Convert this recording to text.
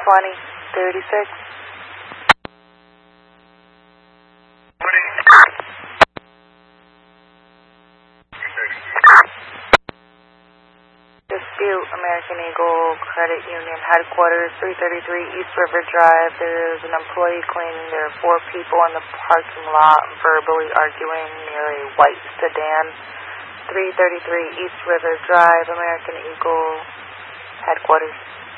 2036. Dispute, American Eagle Credit Union Headquarters, 333 East River Drive. There is an employee claiming there are 4 people in the parking lot verbally arguing near a white sedan. 333 East River Drive, American Eagle Headquarters.